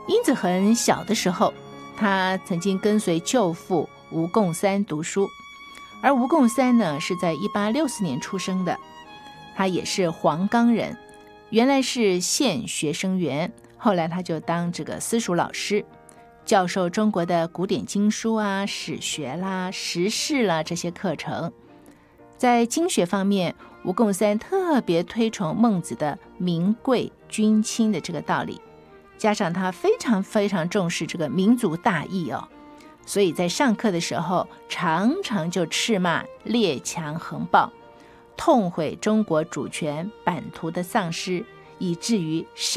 殷子恒小的时候，他曾经跟随舅父吴贡三读书，而吴贡三呢是在1864年出生的，他也是黄冈人，原来是县学生员，后来他就当这个私塾老师，教授中国的古典经书啊、史学啦、时事啦这些课程。在经学方面，吴贡三特别推崇孟子的民贵君轻的这个道理，加上他非常非常重视这个民族大义哦，所以在上课的时候常常就斥骂列强横暴，痛悔中国主权版图的丧失，以至于